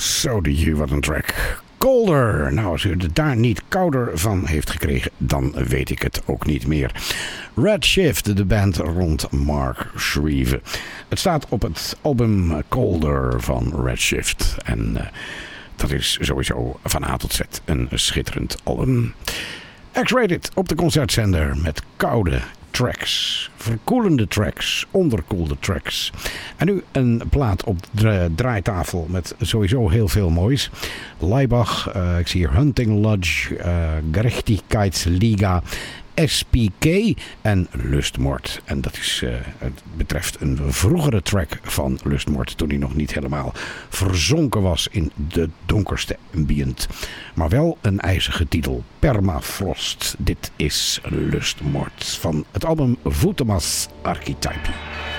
Zo die, wat een track. Colder. Nou, als u het daar niet kouder van heeft gekregen, dan weet ik het ook niet meer. Redshift, de band rond Mark Shreve. Het staat op het album Colder van Redshift. En dat is sowieso van A tot Z een schitterend album. X-Rated op de concertzender met koude tracks, verkoelende tracks, onderkoelde tracks. En nu een plaat op de draaitafel met sowieso heel veel moois. Laibach, ik zie hier Hunting Lodge, Gerechtigkeitsliga, SPK en Lustmoord. En dat is, het betreft een vroegere track van Lustmoord, toen hij nog niet helemaal verzonken was in de donkerste ambient. Maar wel een ijzige titel, Permafrost. Dit is Lustmoord van het album Voetemas Archetype.